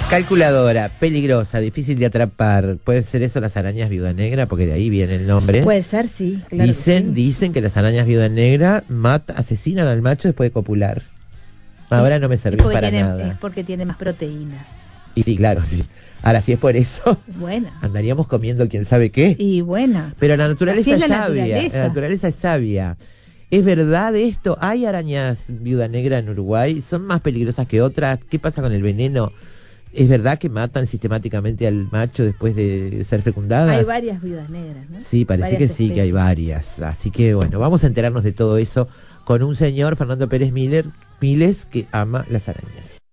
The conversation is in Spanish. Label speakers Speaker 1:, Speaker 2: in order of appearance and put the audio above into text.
Speaker 1: Calculadora, peligrosa, difícil de atrapar. ¿Puede ser eso las arañas viuda negra? Porque de ahí viene el nombre.
Speaker 2: Puede ser, sí. Claro
Speaker 1: Dicen que las arañas viuda negra asesinan al macho después de copular. Ahora no me sirvió para nada.
Speaker 2: Es porque tiene más proteínas.
Speaker 1: Y sí, claro, sí. Ahora, si es por eso,
Speaker 2: buena,
Speaker 1: andaríamos comiendo quién sabe qué.
Speaker 2: Y buena.
Speaker 1: Pero la naturaleza es sabia.
Speaker 2: Naturaleza.
Speaker 1: La naturaleza es sabia. ¿Es verdad esto? ¿Hay arañas viuda negra en Uruguay? ¿Son más peligrosas que otras? ¿Qué pasa con el veneno? ¿Es verdad que matan sistemáticamente al macho después de ser fecundadas?
Speaker 2: Hay varias viudas negras, ¿no?
Speaker 1: Sí, parece varias que especies. Sí, que hay varias. Así que bueno, vamos a enterarnos de todo eso con un señor, Fernando Pérez Miles, que ama las arañas.